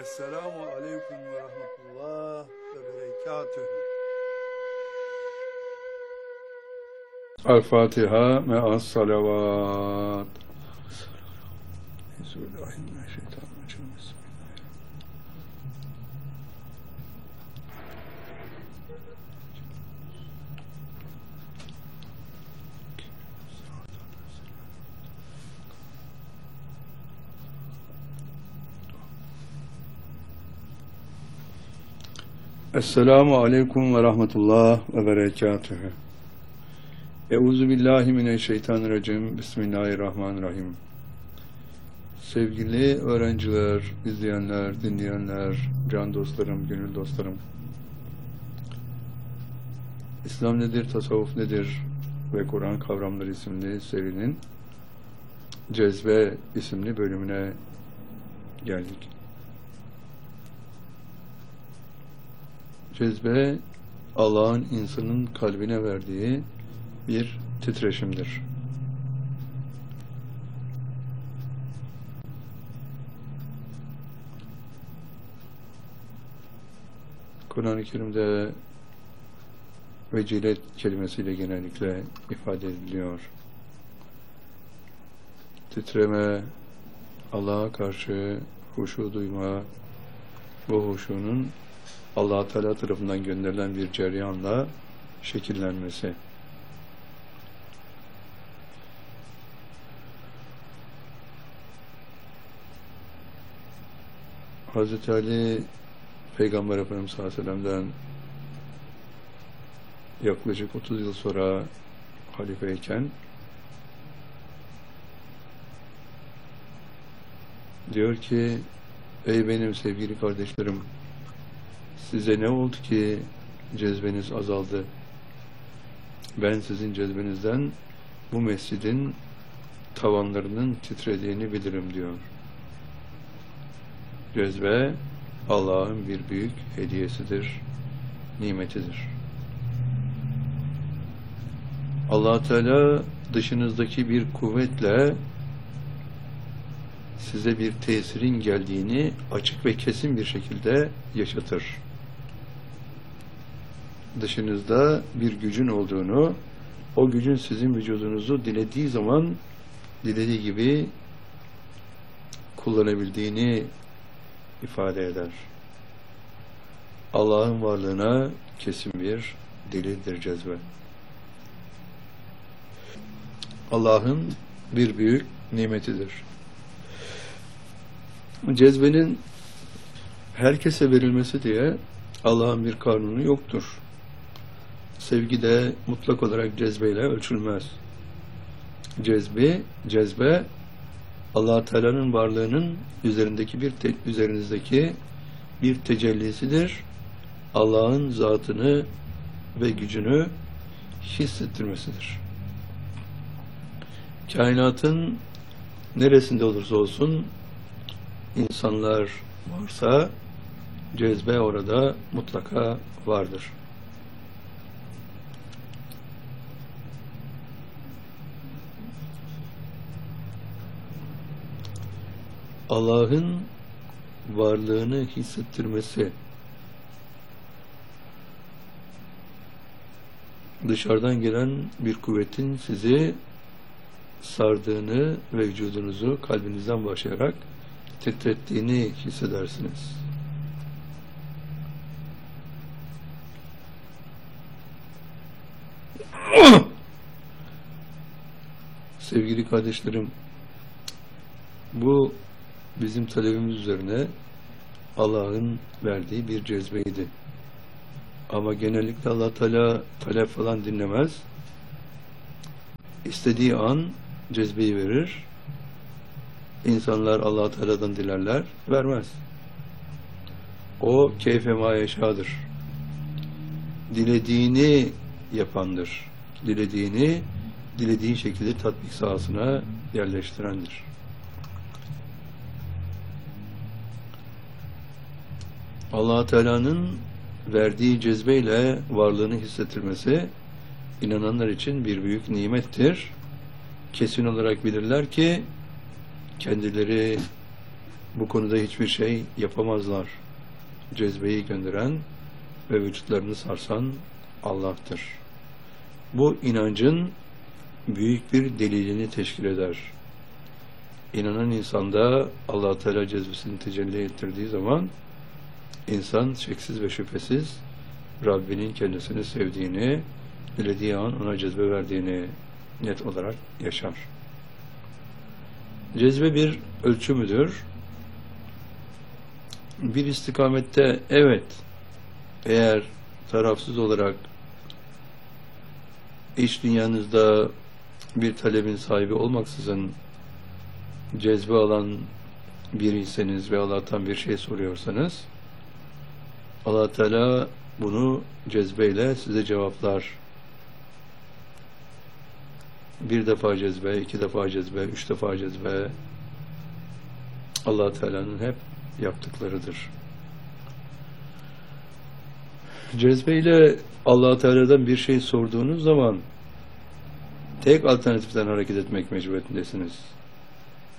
Esselamu Aleyküm ve Rahmetullah ve Berekatühü. El-Fatiha me'as salavat. Bismillahirrahmanirrahim. Esselamu Aleyküm ve Rahmetullah ve Berekatühü. Euzubillahimineşşeytanirracim. Bismillahirrahmanirrahim. Sevgili öğrenciler, izleyenler, dinleyenler, can dostlarım, gönül dostlarım. İslam nedir, tasavvuf nedir ve Kur'an kavramları isimli serinin Cezbe isimli bölümüne geldik. Cezbe, Allah'ın insanın kalbine verdiği bir titreşimdir. Kur'an-ı Kerim'de vecilet kelimesiyle genellikle ifade ediliyor. Titreme, Allah'a karşı huşu duyma, bu huşunun Allah-u Teala tarafından gönderilen bir cereyanla şekillenmesi. Hazreti Ali Peygamber Efendimiz sallallahu aleyhi ve sellem'den yaklaşık 30 yıl sonra halifeyken diyor ki, ey benim sevgili kardeşlerim, size ne oldu ki cezbeniz azaldı? Ben sizin cezbenizden bu mescidin tavanlarının titrediğini bilirim diyor. Cezbe Allah'ın bir büyük hediyesidir, nimetidir. Allah Teala dışınızdaki bir kuvvetle size bir tesirin geldiğini açık ve kesin bir şekilde yaşatır. Dışınızda bir gücün olduğunu, o gücün sizin vücudunuzu dilediği zaman dilediği gibi kullanabildiğini ifade eder. Allah'ın varlığına kesin bir delildir cezbe. Allah'ın bir büyük nimetidir. Cezbenin herkese verilmesi diye Allah'ın bir kanunu yoktur. Sevgi de mutlak olarak cezbeyle ölçülmez. Cezbe Allah Teala'nın varlığının üzerinizdeki bir tecellisidir. Allah'ın zatını ve gücünü hissettirmesidir. Kainatın neresinde olursa olsun insanlar varsa cezbe orada mutlaka vardır. Allah'ın varlığını hissettirmesi, dışarıdan gelen bir kuvvetin sizi sardığını ve vücudunuzu kalbinizden başlayarak titrettiğini hissedersiniz. Sevgili kardeşlerim, bu bizim talebimiz üzerine Allah'ın verdiği bir cezbeydi. Ama genellikle Allah Teala talep falan dinlemez. İstediği an cezbeyi verir. İnsanlar Allah Teala'dan dilerler, vermez. O keyfe ma yeşâ'dır. Dilediğini yapandır. Dilediği şekilde tatbik sahasına yerleştirendir. Allah Teala'nın verdiği cezbeyle varlığını hissettirmesi inananlar için bir büyük nimettir. Kesin olarak bilirler ki kendileri bu konuda hiçbir şey yapamazlar. Cezbeyi gönderen ve vücutlarını sarsan Allah'tır. Bu inancın büyük bir delilini teşkil eder. İnanan insanda Allah Teala cezbesini tecelli ettirdiği zaman insan şeksiz ve şüphesiz Rabbinin kendisini sevdiğini, dilediği an ona cezbe verdiğini net olarak yaşar. Cezbe bir ölçü müdür? Bir istikamette evet, eğer tarafsız olarak iç dünyanızda bir talebin sahibi olmaksızın cezbe alan biriyseniz ve Allah'tan bir şey soruyorsanız Allah Teala bunu cezbeyle size cevaplar. Bir defa cezbe, iki defa cezbe, üç defa cezbe Allah Teala'nın hep yaptıklarıdır. Cezbeyle Allah Teala'dan bir şey sorduğunuz zaman tek alternatiften hareket etmek mecburiyetindesiniz.